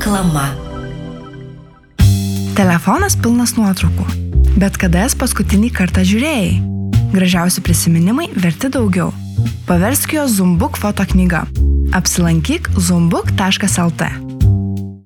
Reklama. Telefonas pilnas nuotraukų. Bet kada jas paskutinį kartą žiūrėjai? Gražiausi prisiminimai verti daugiau. Paversk juos Zumbuk foto knyga. Apsilankyk zumbuk.lt.